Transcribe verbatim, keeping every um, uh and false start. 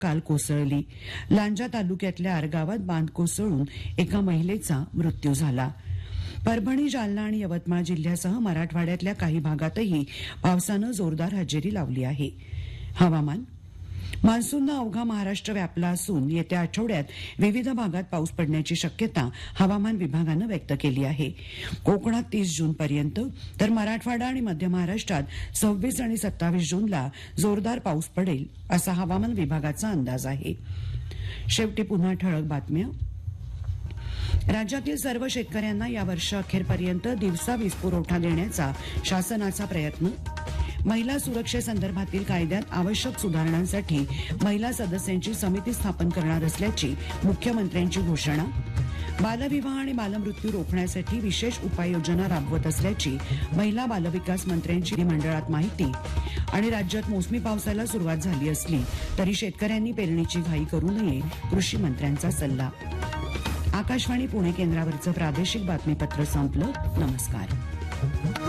काल कोसळली. लांजा तालुक्यातल्या आर गावात बांध कोसळून एका महिलेचा मृत्यू झाला. परभणी, जालना आणि यवतमाळ जिल्ह्यासह मराठवाड्यातल्या काही भागातही पावसानं जोरदार हजेरी लावली आहे. हवामान. मान्सूननं अवघा महाराष्ट्र व्यापला असून येत्या आठवड्यात विविध भागात पाऊस पडण्याची शक्यता हवामान विभागानं व्यक्त केली आहे. कोकणात तीस जूनपर्यंत तर मराठवाडा आणि मध्य महाराष्ट्रात सव्वीस आणि सत्तावीस जूनला जोरदार पाऊस पडेल असा हवामान विभागाचा अंदाज आहे. शेवटी पुन्हा ठळक बातम्या. राज्यातील सर्व शेतकऱ्यांना या वर्षअखेरपर्यंत दिवसा वीज पुरवठा देण्याचा शासनाचा प्रयत्न. महिला सुरक्षेसंदर्भातील कायद्यात आवश्यक सुधारणांसाठी महिला सदस्यांची समिती स्थापन करणार असल्याची मुख्यमंत्र्यांची घोषणा. बालविवाह आणि बालमृत्यू रोखण्यासाठी विशेष उपाययोजना राबवत असल्याची महिला बालविकास मंत्र्यांची मंडळात माहिती. आणि राज्यात मोसमी पावसाला सुरुवात झाली असली तरी शेतकऱ्यांनी पेरणीची घाई करू नये, कृषी मंत्र्यांचा सल्ला. आकाशवाणी पुणे केंद्रावरचं प्रादेशिक बातमीपत्र संपलं. नमस्कार.